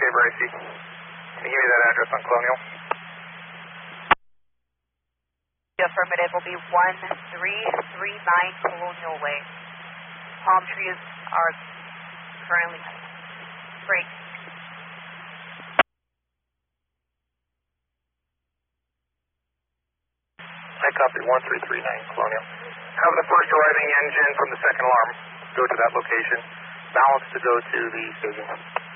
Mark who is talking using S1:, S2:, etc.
S1: Neighbor AC. Can you give me that address on Colonial?
S2: The affirmative will be 1339 Colonial Way. Palm trees are currently break.
S1: I copy 1339 Colonial. Have the first arriving engine from the second alarm go to that location. Balance to go to the staging.